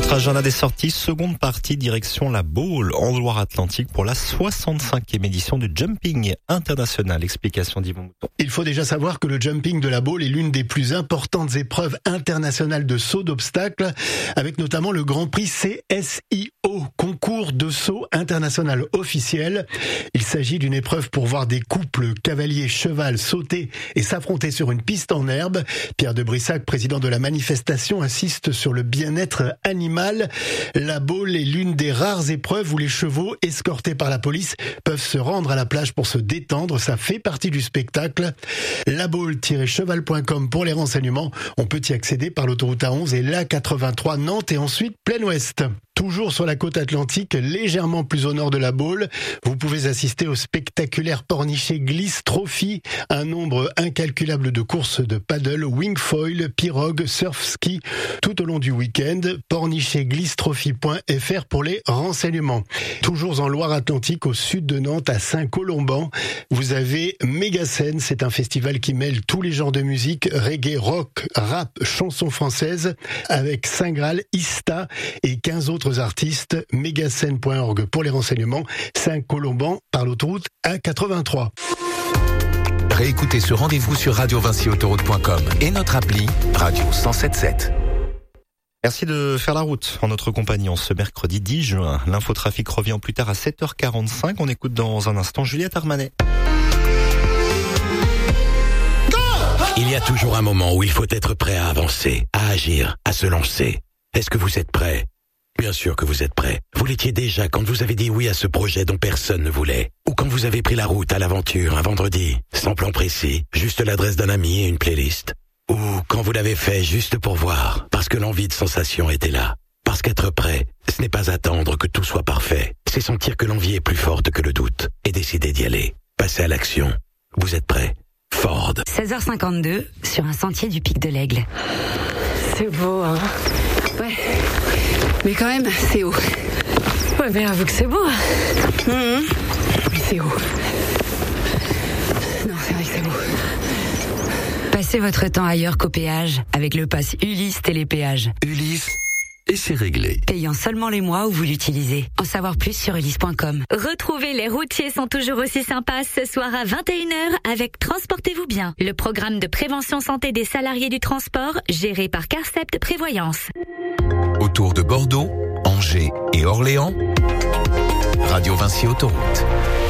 Votre agenda des sorties, seconde partie, direction la Baule, en Loire-Atlantique, pour la 65e édition du Jumping International. Explication d'Yvon Mouton. Il faut déjà savoir que le Jumping de la Baule est l'une des plus importantes épreuves internationales de saut d'obstacles, avec notamment le Grand Prix CSIO, concours de saut international officiel. Il s'agit d'une épreuve pour voir des couples cavalier-cheval sauter et s'affronter sur une piste en herbe. Pierre de Brissac, président de la manifestation, insiste sur le bien-être animal. La Baule est l'une des rares épreuves où les chevaux, escortés par la police, peuvent se rendre à la plage pour se détendre. Ça fait partie du spectacle. labaule-cheval.com pour les renseignements. On peut y accéder par l'autoroute A11 et l'A83 Nantes et ensuite plein ouest. Toujours sur la côte atlantique, légèrement plus au nord de la Baule, vous pouvez assister au spectaculaire Pornichet Gliss Trophy, un nombre incalculable de courses de paddle, wingfoil, pirogue, surf-ski tout au long du week-end. pornichetglisstrophy.fr pour les renseignements. Toujours en Loire-Atlantique, au sud de Nantes, à Saint-Colomban, vous avez Mégascène. C'est un festival qui mêle tous les genres de musique, reggae, rock, rap, chansons françaises, avec Saint Graal, Ista et 15 autres artistes. Mégascène.org pour les renseignements. Saint-Colomban par l'autoroute A83. Réécoutez ce rendez-vous sur radiovincyautoroute.com et notre appli Radio 107.7. Merci de faire la route en notre compagnie en ce mercredi 10 juin. L'infotrafic revient plus tard à 7h45. On écoute dans un instant Juliette Armanet. Il y a toujours un moment où il faut être prêt à avancer, à agir, à se lancer. Est-ce que vous êtes prêt ? Bien sûr que vous êtes prêt. Vous l'étiez déjà quand vous avez dit oui à ce projet dont personne ne voulait. Ou quand vous avez pris la route à l'aventure un vendredi, sans plan précis, juste l'adresse d'un ami et une playlist. Ou quand vous l'avez fait juste pour voir, parce que l'envie de sensation était là. Parce qu'être prêt, ce n'est pas attendre que tout soit parfait. C'est sentir que l'envie est plus forte que le doute et décider d'y aller. Passer à l'action. Vous êtes prêt ? Ford. 16h52 sur un sentier du Pic de l'Aigle. C'est beau, hein ? Ouais. Mais quand même, c'est haut. Ouais, mais avoue que c'est beau. Mais c'est haut. Non, c'est vrai que c'est beau. Passez votre temps ailleurs qu'au péage avec le pass Ulysse Télépéage. Ulysse, et c'est réglé. Payant seulement les mois où vous l'utilisez. En savoir plus sur ulysse.com. Retrouvez Les Routiers sont toujours aussi sympas ce soir à 21h avec Transportez-vous bien, le programme de prévention santé des salariés du transport géré par Carcept Prévoyance. Autour de Bordeaux, Angers et Orléans, Radio Vinci Autoroute.